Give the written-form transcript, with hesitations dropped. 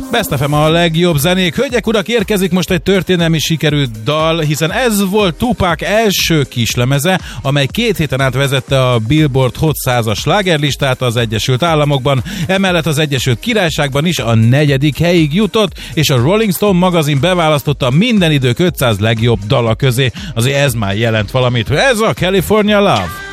Best FM a legjobb zenék. Hölgyek, urak, érkezik most egy történelmi sikerű dal, hiszen ez volt Tupac első kislemeze, amely 2 héten át vezette a Billboard Hot 100-as slágerlistát az Egyesült Államokban, emellett az Egyesült Királyságban is a 4. helyig jutott, és a Rolling Stone magazin beválasztotta minden idők 500 legjobb dala közé. Azért ez már jelent valamit. Ez a California Love.